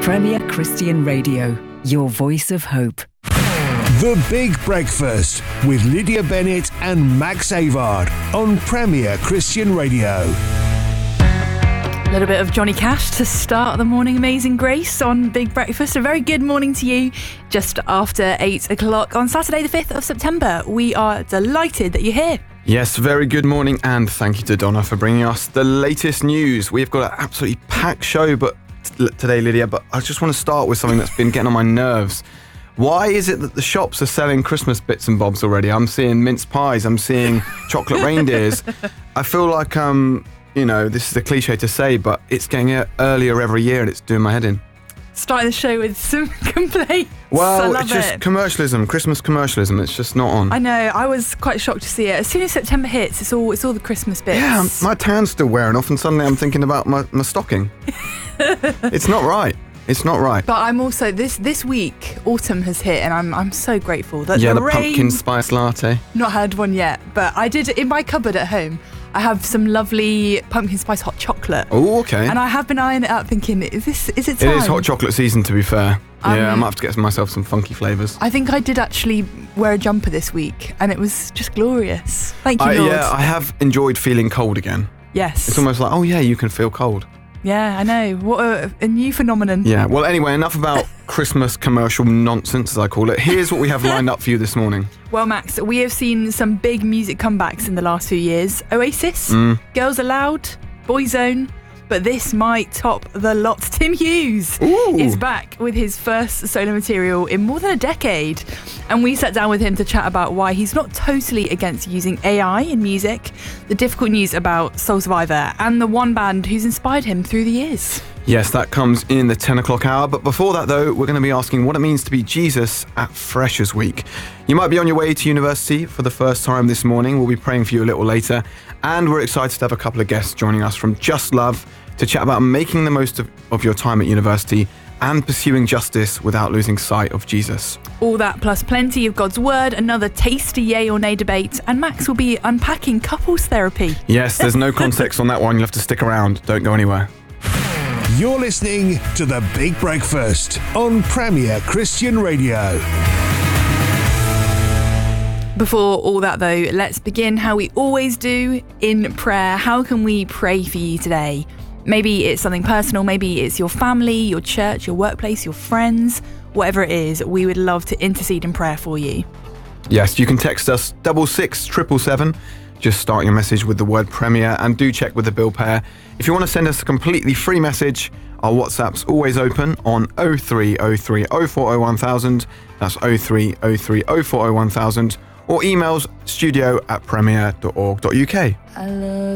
Premier Christian Radio, your voice of hope. The Big Breakfast with Lydia Bennett and Max Avard on Premier Christian Radio. A little bit of Johnny Cash to start the morning. Amazing Grace on Big Breakfast. A very good morning to you just after 8 o'clock on Saturday the 5th of September. We are delighted that you're here. Yes, very good morning, and thank you to Donna for bringing us the latest news. We've got an absolutely packed show today, Lydia, but I just want to start with something that's been getting on my nerves. Why is it that the shops are selling Christmas bits and bobs already? I'm seeing mince pies, I'm seeing chocolate reindeers. I feel like, this is a cliche to say, but it's getting earlier every year and it's doing my head in. Starting the show with some complaints. Well, it's just commercialism, Christmas commercialism. It's just not on. I know. I was quite shocked to see it. As soon as September hits, it's all the Christmas bits. Yeah, my tan's still wearing off, and suddenly I'm thinking about my stocking. It's not right. It's not right. But I'm also this week. Autumn has hit, and I'm so grateful that the rain, pumpkin spice latte. Not had one yet, but I did in my cupboard at home. I have some lovely pumpkin spice hot chocolate. Oh, okay. And I have been eyeing it up, thinking, is it time? It is hot chocolate season, to be fair. Yeah, I might have to get myself some funky flavours. I think I did actually wear a jumper this week, and it was just glorious. Thank you, Lord. Yeah, I have enjoyed feeling cold again. Yes. It's almost like, oh yeah, you can feel cold. Yeah, I know. What a new phenomenon. Yeah, well, anyway, enough about Christmas commercial nonsense, as I call it. Here's what we have lined up for you this morning. Well, Max, we have seen some big music comebacks in the last few years. Oasis, Girls Aloud, Boyzone, but this might top the lot. Tim Hughes is back with his first solo material in more than a decade. And we sat down with him to chat about why he's not totally against using AI in music, the difficult news about Soul Survivor, and the one band who's inspired him through the years. Yes, that comes in the 10 o'clock hour. But before that, though, we're going to be asking what it means to be Jesus at Freshers Week. You might be on your way to university for the first time this morning. We'll be praying for you a little later. And we're excited to have a couple of guests joining us from Just Love to chat about making the most of your time at university and pursuing justice without losing sight of Jesus. All that plus plenty of God's Word, another tasty yay or nay debate, and Max will be unpacking couples therapy. Yes, there's no context on that one. You'll have to stick around. Don't go anywhere. You're listening to The Big Breakfast on Premier Christian Radio. Before all that, though, let's begin how we always do, in prayer. How can we pray for you today? Maybe it's something personal, maybe it's your family, your church, your workplace, your friends, whatever it is, we would love to intercede in prayer for you. Yes, you can text us 66777. Just start your message with the word Premier and do check with the bill payer. If you want to send us a completely free message, our WhatsApp's always open on 0303 040 1000. That's 0303 040 1000. Or emails studio@premier.org.uk. I love